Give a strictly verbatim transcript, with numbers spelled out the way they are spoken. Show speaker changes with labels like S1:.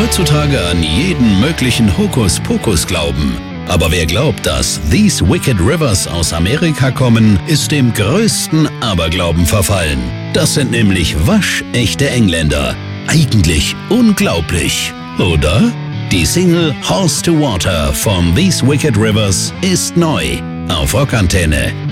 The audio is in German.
S1: heutzutage an jeden möglichen Hokuspokus glauben. Aber wer glaubt, dass These Wicked Rivers aus Amerika kommen, ist dem größten Aberglauben verfallen. Das sind nämlich waschechte Engländer. Eigentlich unglaublich, oder? Die Single Horse to Water von These Wicked Rivers ist neu auf Rockantenne.